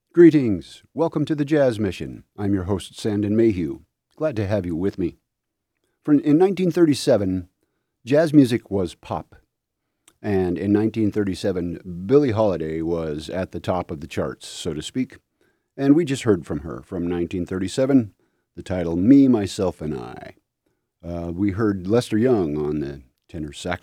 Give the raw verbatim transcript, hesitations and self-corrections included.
Greetings. Welcome to the Jazz Mission. I'm your host, Sandon Mayhew. Glad to have you with me. For in nineteen thirty-seven, jazz music was pop. And in nineteen thirty-seven, Billie Holiday was at the top of the charts, so to speak. And we just heard from her from nineteen thirty-seven, the title Me, Myself, and I. Uh, we heard Lester Young on the tenor saxophone.